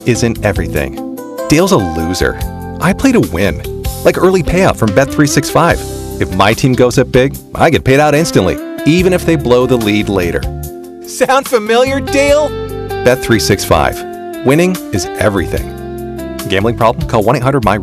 isn't everything. Dale's a loser. I play to win. Like early payout from Bet365. If my team goes up big, I get paid out instantly, even if they blow the lead later. Sound familiar, Dale? Bet365. Winning is everything. Gambling problem? Call 1-800-MY